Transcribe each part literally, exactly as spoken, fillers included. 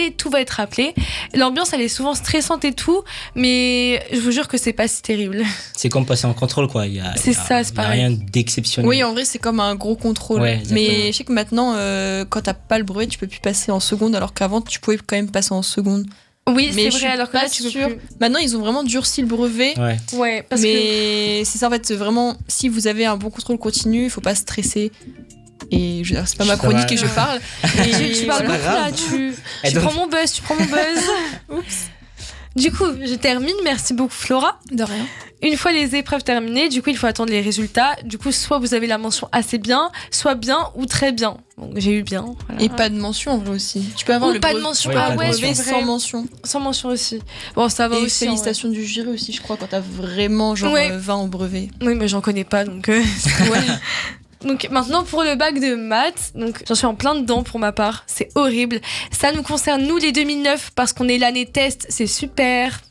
et tout va être rappelé. L'ambiance, elle est souvent stressante et tout, mais je vous jure que c'est pas si terrible. C'est comme passer en contrôle, quoi. Il y a, c'est il y a, ça, c'est il y a pareil. rien d'exceptionnel. Oui, en vrai, c'est comme un gros contrôle. Ouais, mais je sais que maintenant, euh, quand t'as pas le brevet, tu peux plus passer en seconde, alors qu'avant, tu pouvais quand même passer en seconde. Oui, mais c'est vrai, alors que là, tu peux sûre. plus. Maintenant, ils ont vraiment durci le brevet. Ouais. Ouais, parce mais que... c'est ça, en fait, c'est vraiment, si vous avez un bon contrôle continu, il faut pas stresser. Et je, c'est pas ma chronique que je parle. Et tu, tu parles pas beaucoup là, grave. tu, tu donc... prends mon buzz, tu prends mon buzz. Oups. Du coup, je termine. Merci beaucoup, Flora. De rien. Une fois les épreuves terminées, du coup, il faut attendre les résultats. Du coup, soit vous avez la mention assez bien, soit bien ou très bien. Donc, j'ai eu bien. Voilà. Et pas de mention en vrai aussi. Tu peux avoir ou le pas brevet, de mention. Oui, ah pas de ouais, mention. c'est sans vrai. mention. Sans mention aussi. Bon, ça va Et aussi. félicitations du jury aussi, je crois, quand t'as vraiment genre Ouais. euh, vingt au brevet. Oui, mais j'en connais pas, donc. Euh, Ouais. Donc maintenant pour le bac de maths, donc j'en suis en plein dedans pour ma part, c'est horrible. Ça nous concerne nous les deux mille neuf parce qu'on est l'année test, c'est super.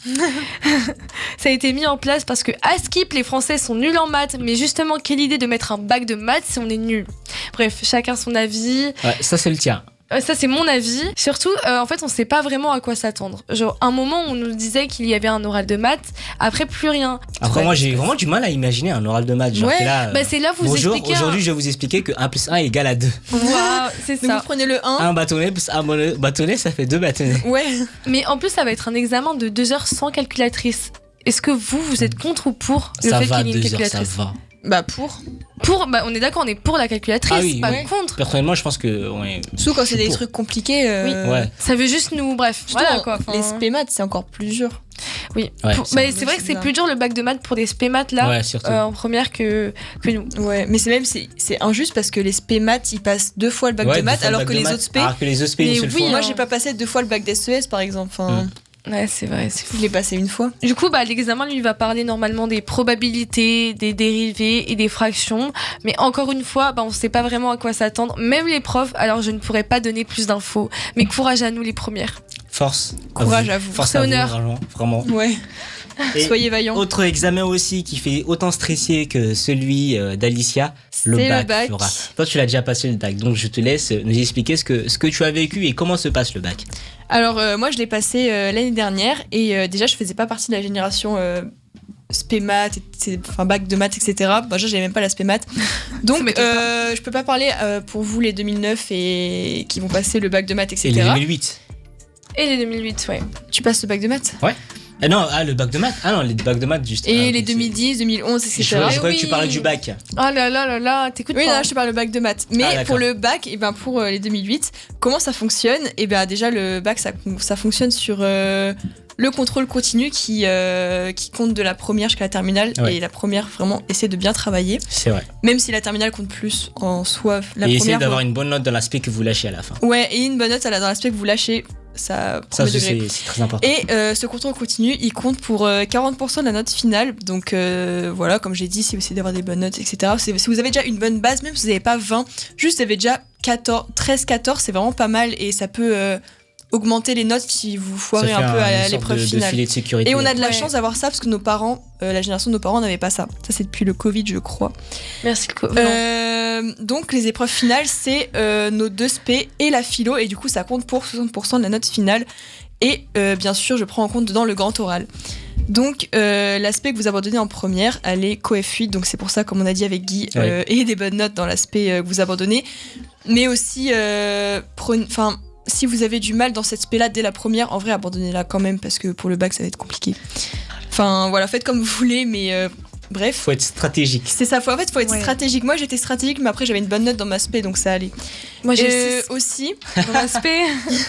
Ça a été mis en place parce que à Skip les Français sont nuls en maths, mais justement quelle idée de mettre un bac de maths si on est nul. Bref, chacun son avis. Ouais, ça, c'est le tien. Euh, Ça c'est mon avis. Surtout, euh, en fait, on sait pas vraiment à quoi s'attendre. Genre, un moment, on nous disait qu'il y avait un oral de maths, après plus rien. Après, Ouais, moi, j'ai vraiment du mal à imaginer un oral de maths. Genre, Ouais, t'es là, euh, Bah c'est là vous bonjour, expliquer. aujourd'hui, je vais vous expliquer que un plus un égale à deux. Un... Waouh, c'est Donc ça. vous prenez le un. Un bâtonnet plus un bonnet- bâtonnet, ça fait deux bâtonnets. Ouais. Mais en plus, ça va être un examen de deux heures sans calculatrice. Est-ce que vous, vous êtes contre ou pour le Ça fait va, qu'il y ait une deux heures, ça calculatrice? va. Bah pour. Pour, bah on est d'accord, on est pour la calculatrice, Ah oui, pas ouais. contre. Personnellement, je pense que. Ouais, Surtout quand je c'est suis des pour. trucs compliqués. euh, Ouais. Ça veut juste nous, bref, Surtout voilà en- quoi. enfin, Les spé maths, c'est encore plus dur. Oui. Ouais, Pour- c'est bah, vrai. c'est vrai que c'est C'est plus dur le bac de maths pour des spé maths là, Ouais, surtout. euh, en première que que nous. Ouais, mais c'est même c'est, c'est injuste parce que les spé maths ils passent deux fois le bac Ouais, de deux maths fois le alors bac que de les maths. autres spé. Alors que les autres spé, Mais une seule oui, fois. Moi hein. j'ai pas passé deux fois le bac d'S E S par exemple. Enfin, Mm. Ouais, c'est vrai, c'est fou. je l'ai passé une fois. Du coup, bah, l'examen, lui, va parler normalement des probabilités, des dérivés et des fractions. Mais encore une fois, bah, on ne sait pas vraiment à quoi s'attendre. Même les profs, alors je ne pourrais pas donner plus d'infos. Mais courage à nous, les premières. Force. Courage à vous. Force C'est à vous, honneur. vraiment. Vraiment. Ouais. Et Soyez vaillants. autre examen aussi qui fait autant stresser que celui euh, d'Alicia, le C'est bac, le bac. Flora. Toi, tu l'as déjà passé le bac, donc je te laisse nous expliquer ce que, ce que tu as vécu et comment se passe le bac. Alors euh, moi je l'ai passé euh, l'année dernière et euh, déjà je faisais pas partie de la génération euh, spé maths, et- c'est- enfin bac de maths, et cetera. Bah, déjà j'avais même pas la spé maths. Ça Donc m'étonne pas. euh, je peux pas parler euh, pour vous les deux mille neuf et qui vont passer le bac de maths, Et les et cetera. deux mille huit. Et les deux mille huit, ouais. Tu passes le bac de maths Ah non, ah, le bac de maths. Ah non, les bacs de maths juste. et ah, ok, les c'est- deux mille dix, deux mille onze, et Je, cetera. je croyais oui. que tu parlais du bac. Oh là là là là, t'écoutes Oui, pas. non, je te parle le bac de maths. Mais Ah, d'accord. pour le bac, et ben pour euh, les deux mille huit, comment ça fonctionne? Et ben déjà le bac, ça, ça fonctionne sur euh, le contrôle continu qui, euh, qui compte de la première jusqu'à la terminale. Ouais. Et la première, vraiment, essaie de bien travailler. C'est vrai. Même si la terminale compte plus en soi. La et essayez première, d'avoir une bonne note dans l'aspect que vous lâchez à la fin. ouais, et une bonne note dans l'aspect que vous lâchez, ça Ça, premier c'est degré. c'est très important. Et euh, ce contrôle continu, il compte pour euh, quarante pour cent de la note finale. Donc euh, voilà, comme j'ai dit, si vous essayez d'avoir des bonnes notes, et cetera. Si si vous avez déjà une bonne base, même si vous n'avez pas vingt, juste vous avez déjà quatorze, treize quatorze, c'est vraiment pas mal et ça peut euh, augmenter les notes si vous Ça foirez fait un peu une à sorte l'épreuve de, de finale. filet de sécurité. Et on a de la Ouais. chance d'avoir ça parce que nos parents, euh, la génération de nos parents n'avait pas ça. Ça c'est depuis le Covid, je crois. Merci le co- non. Euh, donc les épreuves finales, c'est euh, nos deux spé et la philo, et du coup ça compte pour soixante pour cent de la note finale. Et euh, bien sûr, je prends en compte dedans le grand oral. Donc euh, l'aspect que vous abandonnez en première, elle est coef huit, donc c'est pour ça, comme on a dit avec Guy, euh, et des bonnes notes dans l'aspect euh, que vous abandonnez. Mais aussi, euh, prenez- enfin, si vous avez du mal dans cette spé-là dès la première, en vrai, abandonnez-la quand même, parce que pour le bac, ça va être compliqué. Enfin voilà, faites comme vous voulez, mais euh, bref. Faut être stratégique. C'est ça, faut, en fait, faut être Ouais. stratégique. Moi, j'étais stratégique, mais après, j'avais une bonne note dans ma spé, donc ça allait. Moi j'ai Euh, six aussi, dans l'aspect.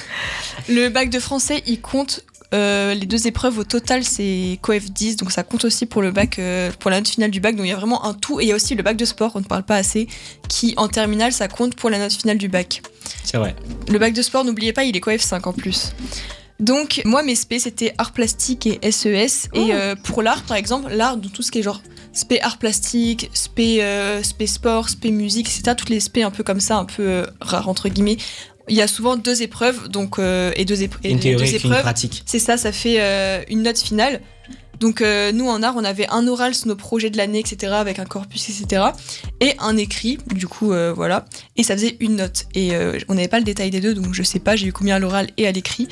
le bac de français, il compte euh, les deux épreuves au total, c'est coef dix, donc ça compte aussi pour le bac, euh, pour la note finale du bac. Donc il y a vraiment un tout, et il y a aussi le bac de sport, on ne parle pas assez, qui en terminale, ça compte pour la note finale du bac. C'est vrai. Le bac de sport, n'oubliez pas, il est coef cinq en plus. Donc moi, mes spé, c'était art plastique et S E S. Oh. Et euh, pour l'art, par exemple, l'art, donc tout ce qui est genre spé art plastique, spé, euh, spé sport, spé musique, et cetera. Toutes les spé un peu comme ça, un peu euh, rares entre guillemets. Il y a souvent deux épreuves, donc euh, et deux, épr- et Une les théorie deux et une épreuves. pratique. C'est ça, ça fait euh, une note finale. Donc euh, nous en art, on avait un oral sur nos projets de l'année, et cetera, avec un corpus, et cetera. Et un écrit, du coup, euh, voilà. Et ça faisait une note. Et euh, on n'avait pas le détail des deux, donc je sais pas, j'ai eu combien à l'oral et à l'écrit.